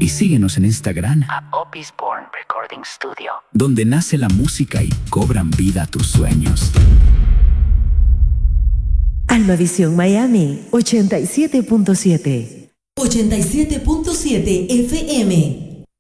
Y síguenos en Instagram, Opis Born Recording Studio, donde nace la música y cobran vida tus sueños. Almavisión Miami 87.7. 87.7 FM.